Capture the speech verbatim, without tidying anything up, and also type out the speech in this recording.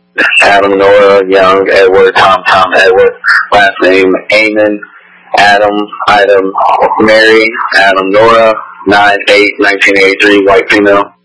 Adam Nora Young Edward Tom Tom Edward. Last name Amon Adam Item Mary Adam Nora nine eight nineteen eighty three white female.